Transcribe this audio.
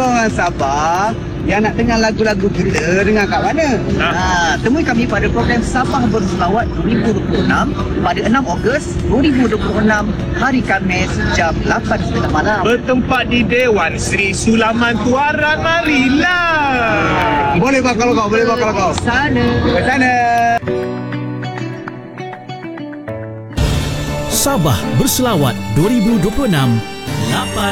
orang Sabah yang nak dengar lagu-lagu kita, dengar kat mana? Temui kami pada program Sabah Berselawat 2026 pada 6 Ogos 2026 hari Khamis jam 8.30 malam. Bertempat di Dewan Sri Sulaman Tuaran. Marilah. Boleh bakal kau, boleh bakal kau. Sana. Ke sana. Sabah Berselawat 2026 8